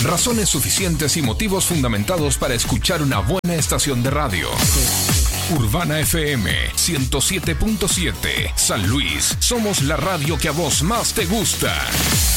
Razones suficientes y motivos fundamentados para escuchar una buena estación de radio. Urbana FM 107.7. San Luis, somos la radio que a vos más te gusta.